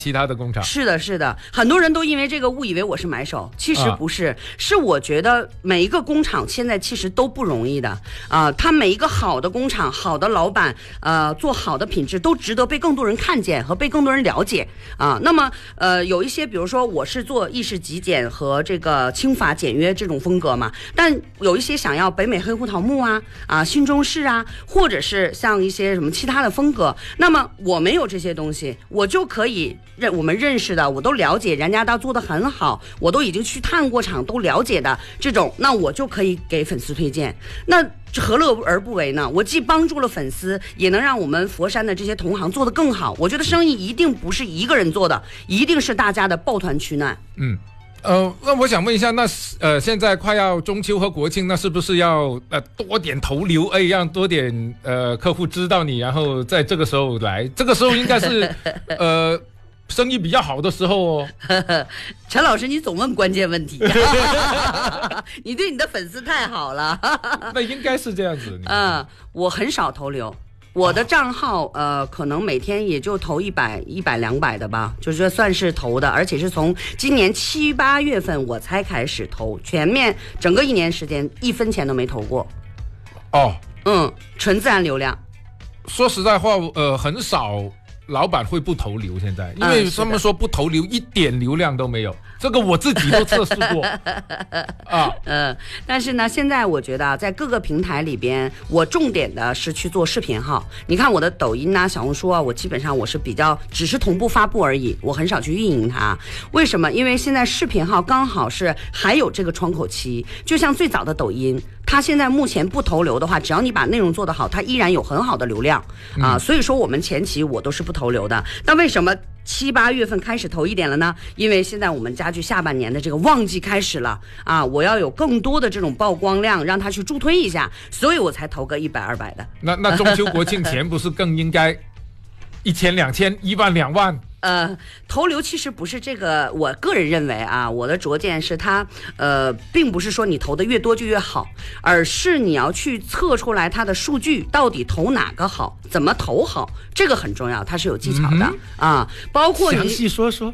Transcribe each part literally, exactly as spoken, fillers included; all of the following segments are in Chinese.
其他的工厂。 是的，是的，很多人都因为这个误以为我是买手，其实不是，啊、是我觉得每一个工厂现在其实都不容易的啊、呃，他每一个好的工厂、好的老板，呃，做好的品质都值得被更多人看见和被更多人了解啊。那么呃，有一些比如说我是做意式极简和这个轻法简约这种风格嘛，但有一些想要北美黑胡桃木啊啊新中式啊，或者是像一些什么其他的风格，那么我没有这些东西，我就可以认我们认识的，我都了解，人家都做得很好，我都已经去探过场，都了解的这种，那我就可以给粉丝推荐。那何乐而不为呢？我既帮助了粉丝，也能让我们佛山的这些同行做得更好。我觉得生意一定不是一个人做的，一定是大家的抱团取暖。 嗯。呃，那我想问一下，那呃，现在快要中秋和国庆，那是不是要呃多点投流，哎，让多点呃客户知道你，然后在这个时候来，这个时候应该是呃生意比较好的时候哦。 陈老师，你总问关键问题，你对你的粉丝太好了。 那应该是这样子。 嗯，我很少投流。我的账号呃，可能每天也就投一百、一百、两百的吧，就是算是投的，而且是从今年七八月份我才开始投，全面整个一年时间一分钱都没投过。 哦， 嗯，纯自然流量。 说实在话，呃，很少老板会不投流，现在，因为他们说不投流一点流量都没有。这个我自己都测试过啊， 嗯，但是呢，现在我觉得在各个平台里边，我重点的是去做视频号。你看我的抖音啊、小红书啊，我基本上我是比较只是同步发布而已，我很少去运营它。为什么？因为现在视频号刚好是还有这个窗口期，就像最早的抖音。它现在目前不投流的话，只要你把内容做得好，它依然有很好的流量啊。所以说我们前期我都是不投流的。但为什么七八月份开始投一点了呢？因为现在我们家具下半年的这个旺季开始了啊，我要有更多的这种曝光量，让它去助推一下，所以我才投个一百二百的。 那那中秋国庆前不是更应该一千、两千、一万、两万？ 呃，投流其实不是这个，我个人认为啊，我的拙见是它，呃，并不是说你投的越多就越好，而是你要去测出来它的数据到底投哪个好，怎么投好，这个很重要，它是有技巧的、嗯、啊，包括你详细说说。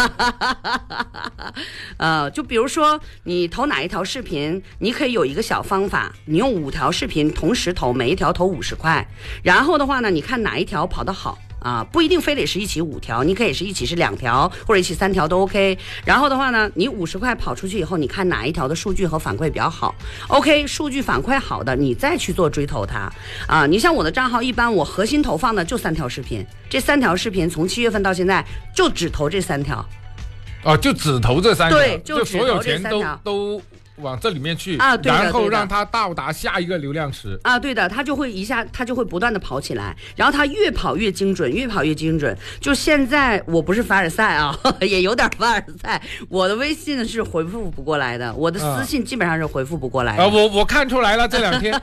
呃，就比如说你投哪一条视频，你可以有一个小方法，你用五条视频同时投，每一条投五十块，然后的话呢，你看哪一条跑得好。啊，不一定非得是一起五条，你可以是一起是两条，或者一起三条都 OK。然后的话呢，你五十块跑出去以后，你看哪一条的数据和反馈比较好 ，OK， 数据反馈好的，你再去做追投它。啊，你像我的账号，一般我核心投放的就三条视频，这三条视频从七月份到现在就只投这三条。 哦，就只投这三条， 对，就所有钱都都。往这里面去啊，对的， 然后让它到达下一个流量池啊，对的，它就会一下，它就会不断的跑起来，然后它越跑越精准，越跑越精准。就现在我不是凡尔赛啊，也有点凡尔赛，我的微信是回复不过来的，我的私信基本上是回复不过来的。 啊，我我看出来了，这两天，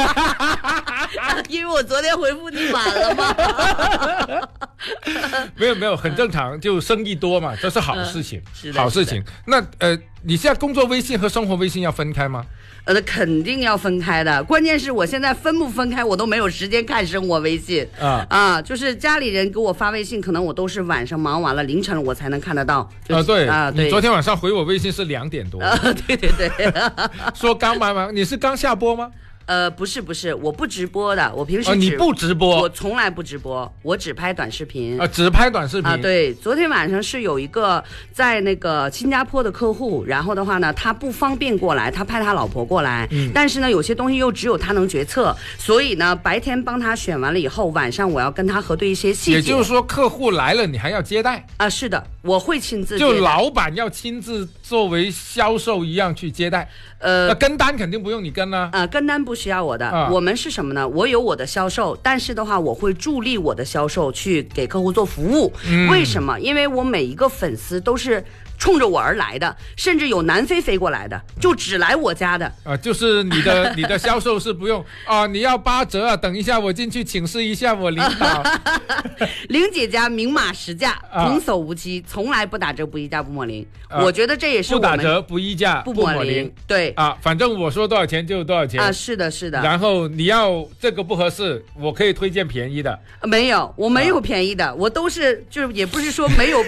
因为我昨天回复你晚了吗？ 没有没有，很正常，就生意多嘛，这是好事情， 嗯、 好事情。那呃，你现在工作微信和生活微信要分开吗？ 呃，肯定要分开的。关键是我现在分不分开，我都没有时间看生活微信啊啊！就是家里人给我发微信，可能我都是晚上忙完了，凌晨我才能看得到。 啊，对啊，对。 你昨天晚上回我微信是两点多。 啊，对对对。 说刚忙完，你是刚下播吗？ 呃，不是不是，我不直播的，我平时哦，你不直播， 我从来不直播，我只拍短视频啊，只拍短视频啊。对，昨天晚上是有一个在那个新加坡的客户，然后的话呢，他不方便过来，他派他老婆过来，嗯、但是呢，有些东西又只有他能决策，所以呢，白天帮他选完了以后，晚上我要跟他核对一些细节。 也就是说，客户来了，你还要接待啊？是的，我会亲自接待，就老板要亲自作为销售一样去接待。呃，跟单肯定不用你跟啊， 呃，跟单不需要我的，啊、我们是什么呢？我有我的销售，但是的话，我会助力我的销售去给客户做服务。嗯、为什么？因为我每一个粉丝都是冲着我而来的，甚至有南非飞过来的，就只来我家的。 啊，就是你的你的销售是不用啊，你要八折啊，等一下我进去请示一下我领导。 玲姐家明码实价， 啊童叟无欺，从来不打折不议价不抹零。 啊我觉得这也是不我们打折不议价不抹不抹零零，对啊，反正我说多少钱就多少钱啊，是的，是的。 然后你要这个不合适，我可以推荐便宜的。 没有，我没有便宜的，我都是就是也不是说没有